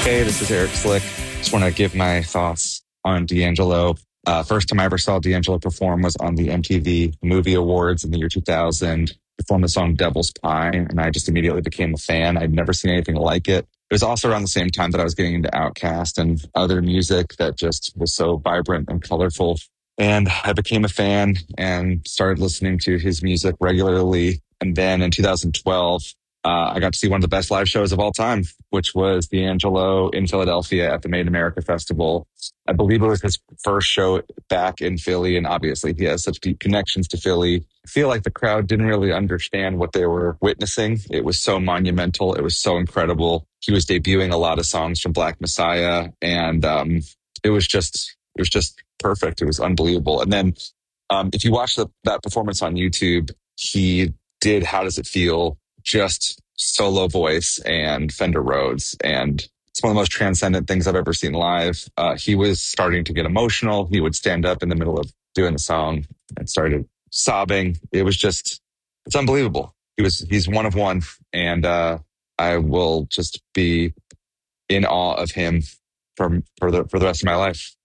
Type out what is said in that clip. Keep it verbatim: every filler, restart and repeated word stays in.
Hey, this is Eric Slick. Just want to give my thoughts on D'Angelo. Uh, first time I ever saw D'Angelo perform was on the M T V Movie Awards in the year two thousand. Performed the song Devil's Pie, and I just immediately became a fan. I'd never seen anything like it. It was also around the same time that I was getting into Outkast and other music that just was so vibrant and colorful. And I became a fan and started listening to his music regularly. And then in two thousand twelve, uh, I got to see one of the best live shows of all time, which was D'Angelo in Philadelphia at the Made in America Festival. I believe it was his first show back in Philly, and obviously he has such deep connections to Philly. I feel like the crowd didn't really understand what they were witnessing. It was so monumental. It was so incredible. He was debuting a lot of songs from Black Messiah, and um, it was just it was just perfect. It was unbelievable. And then um, if you watch the, that performance on YouTube, he did How Does It Feel? Just solo voice and Fender Rhodes. And it's one of the most transcendent things I've ever seen live. Uh, he was starting to get emotional. He would stand up in the middle of doing the song and started sobbing. It was just, it's unbelievable. He was, he's one of one. And uh, I will just be in awe of him for, for the, for the rest of my life.